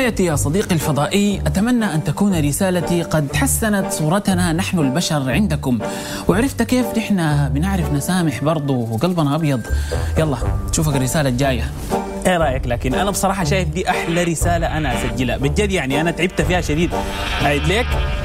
تحياتي يا صديقي الفضائي، أتمنى أن تكون رسالتي قد حسنت صورتنا نحن البشر عندكم، وعرفت كيف نحن بنعرف نسامح برضو وقلبنا أبيض. يلا تشوفك الرسالة الجاية. ايه رايك؟ لكن انا بصراحه شايف دي احلى رساله انا اسجلها بجد، يعني انا تعبت فيها شديد. اعيد ليك.